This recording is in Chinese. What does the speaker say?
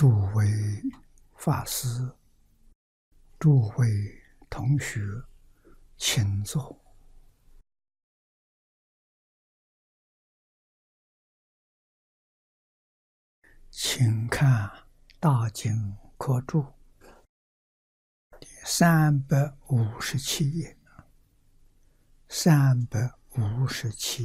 诸位法师、诸位同学，请坐。请看大经科注第357页，357